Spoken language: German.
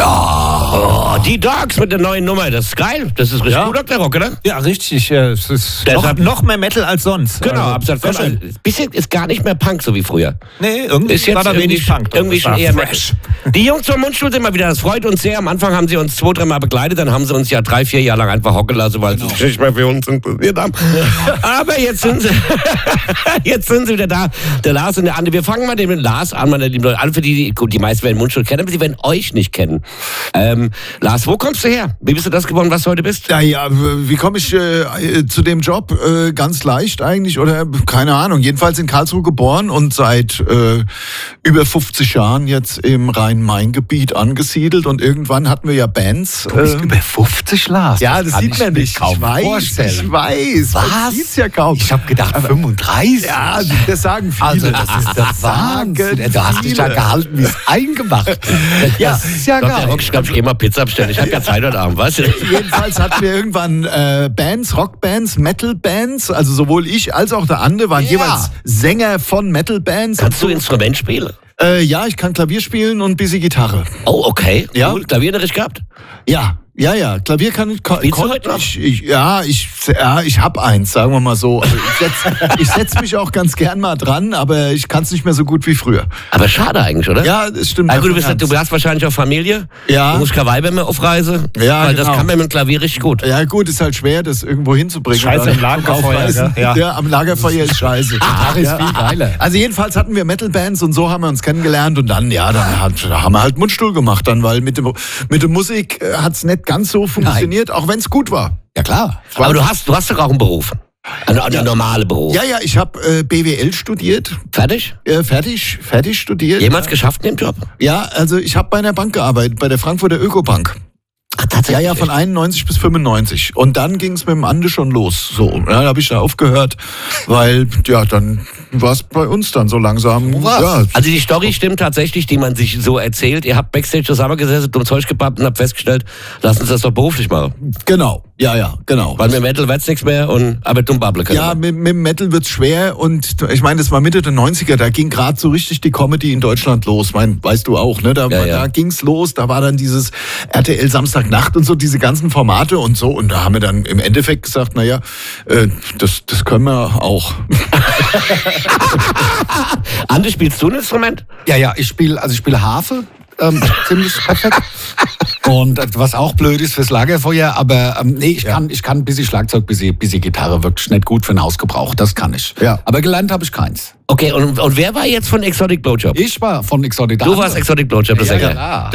Ja. Oh, die Dogs mit der neuen Nummer, das ist geil. Das ist richtig gut, Dr. Rock, oder? Ja, richtig. Es ist noch mehr Metal als sonst. Genau, absolut. Bisschen ist gar nicht mehr Punk, so wie früher. Nee, irgendwie ist jetzt war da wenig Punk. Irgendwie schon eher fresh. Die Jungs vom Mundstuhl sind mal wieder, das freut uns sehr. Am Anfang haben sie uns 2-3 Mal begleitet, dann haben sie uns ja 3-4 Jahre lang einfach hocken lassen, weil sie sich nicht mehr für uns interessiert haben. Aber jetzt sind sie wieder da. Der Lars und der Andi. Wir fangen mal mit Lars an, meine lieben Leute. Alle für die meisten werden Mundstuhl kennen, aber sie werden euch nicht kennen. Lars, wo kommst du her? Wie bist du das geworden, was du heute bist? Ja, wie komme ich zu dem Job? Ganz leicht eigentlich, oder keine Ahnung. Jedenfalls in Karlsruhe geboren und seit über 50 Jahren jetzt im Rhein-Main-Gebiet angesiedelt. Und irgendwann hatten wir ja Bands. Du bist über 50 , Lars. Ja, das sieht man nicht. Kaum vorstellen. Ich weiß. Was? Man sieht's ja kaum. Ich habe gedacht 35. Ja, das sagen viele. Also das ist der Wahnsinn. Du hast dich ja gehalten, wie es eingemacht. Ja, das ist ja geil. Ich glaube, ich gehe mal Pizza bestellen. Ich habe ja Zeit heute Abend, weißt du? Jedenfalls hatten wir irgendwann Bands, Rockbands, Metalbands. Also sowohl ich als auch der Ande waren jeweils Sänger von Metalbands. Kannst du Instrument spielen? Ja, ich kann Klavier spielen und ein bisschen Gitarre. Oh, okay. Ja. Cool. Klavierunterricht gehabt? Ja. Klavier kann ich. Spielst du heute noch? Ich habe eins, sagen wir mal so. Also ich setz mich auch ganz gern mal dran, aber ich kann es nicht mehr so gut wie früher. Aber schade eigentlich, oder? Ja, das stimmt. Also du hast wahrscheinlich auch Familie. Ja. Du musst keine Weiber mehr auf Reise. Ja, weil das kann man mit dem Klavier richtig gut. Ja, gut, ist halt schwer, das irgendwo hinzubringen. Scheiße im Lagerfeuer. Ja, am Lagerfeuer ist scheiße. Gitarre ist viel geiler. Also jedenfalls hatten wir Metalbands und so haben wir uns kennengelernt und dann, haben wir halt Mundstuhl gemacht dann, weil mit der Musik hat es nicht ganz so funktioniert, auch wenn es gut war. Ja klar. Aber du hast doch auch einen Beruf. Einen normalen Beruf. Ja, ich habe BWL studiert. Fertig? Fertig studiert. Jemals geschafft in dem Job? Ja, also ich habe bei einer Bank gearbeitet, bei der Frankfurter Ökobank. Ach, tatsächlich? Ja, von 91 bis 95. Und dann ging es mit dem Ande schon los. So, da habe ich da aufgehört, weil, dann war es bei uns dann so langsam. Ja. Also die Story stimmt tatsächlich, die man sich so erzählt. Ihr habt Backstage zusammengesessen, dumm Zeug gepappt und habt festgestellt, lass uns das doch beruflich machen. Genau. Ja, genau. Weil mit Metal wird's nichts mehr, aber dumm babble können. Ja, mit Metal wird's schwer und ich meine, das war Mitte der 90er, da ging gerade so richtig die Comedy in Deutschland los. Weißt du auch, ne? Da ging's los, da war dann dieses RTL Samstagnacht und so, diese ganzen Formate und so. Und da haben wir dann im Endeffekt gesagt, das können wir auch. Andi, spielst du ein Instrument? Ja, ich spiele Harfe. Ziemlich perfekt. Und was auch blöd ist fürs Lagerfeuer, aber ich kann ein bisschen Schlagzeug, bisschen Gitarre, wirklich nicht gut für den Hausgebrauch, das kann ich. Ja. Aber gelernt habe ich keins. Okay, und wer war jetzt von Exotic Blowjob? Ich war von Exotic. Du warst Exotic Blowjob, das ist ja geil.